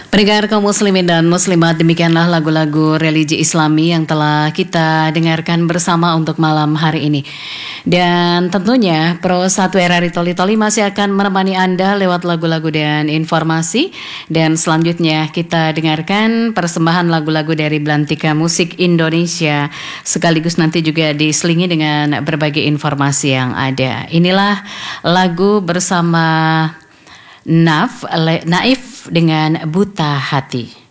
Pendengar kaum muslimin dan muslimat, demikianlah lagu-lagu religi Islami yang telah kita dengarkan bersama untuk malam hari ini. Dan tentunya Pro 1 RRI Toli Toli masih akan menemani Anda lewat lagu-lagu dan informasi. Dan selanjutnya kita dengarkan persembahan lagu-lagu dari Belantika Musik Indonesia, sekaligus nanti juga diselingi dengan berbagai informasi yang ada. Inilah lagu bersama Naif dengan Buta Hati.